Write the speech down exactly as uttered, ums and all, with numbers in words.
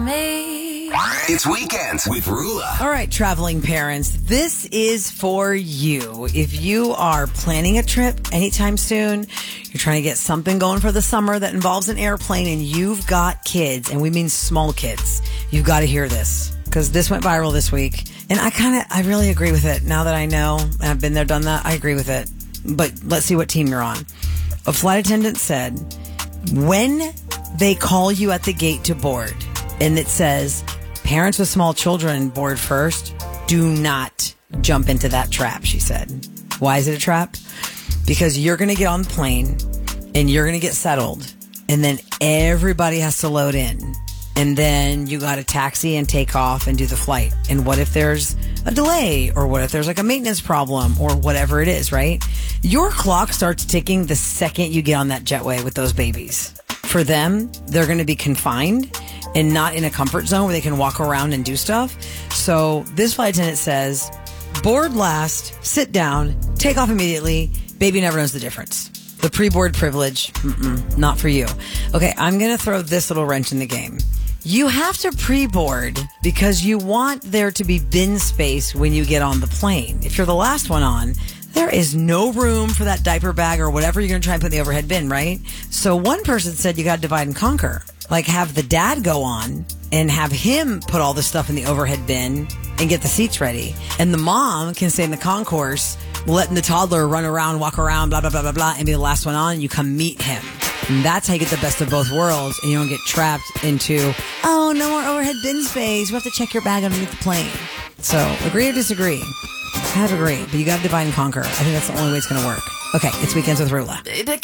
me. It's Weekends with Rula. All right, traveling parents, this is for you. If you are planning a trip anytime soon, you're trying to get something going for the summer that involves an airplane, and you've got kids, and we mean small kids, you've got to hear this, because this went viral this week. And I kind of, I really agree with it. Now that I know, and I've been there, done that, I agree with it. But let's see what team you're on. A flight attendant said, when they call you at the gate to board, and it says, parents with small children board first, do not jump into that trap, she said. Why is it a trap? Because you're going to get on the plane, and you're going to get settled, and then everybody has to load in. And then you got to taxi and take off and do the flight. And what if there's a delay? Or what if there's like a maintenance problem? Or whatever it is, right? Your clock starts ticking the second you get on that jetway with those babies. For them, they're going to be confined and not in a comfort zone where they can walk around and do stuff. So this flight attendant says, board last, sit down, take off immediately. Baby never knows the difference. The pre-board privilege, mm-mm, not for you. Okay, I'm going to throw this little wrench in the game. You have to pre-board because you want there to be bin space when you get on the plane. If you're the last one on, there is no room for that diaper bag or whatever you're going to try and put in the overhead bin, right? So one person said you got to divide and conquer. Like have the dad go on and have him put all the stuff in the overhead bin and get the seats ready. And the mom can stay in the concourse, letting the toddler run around, walk around, blah, blah, blah, blah, blah, and be the last one on, and you come meet him. And that's how you get the best of both worlds, and you don't get trapped into, oh, no more overhead bin space. You have to check your bag underneath the plane. So, agree or disagree? I have agree, but you got to divide and conquer. I think that's the only way it's going to work. Okay, it's Weekends with Rula. Baby,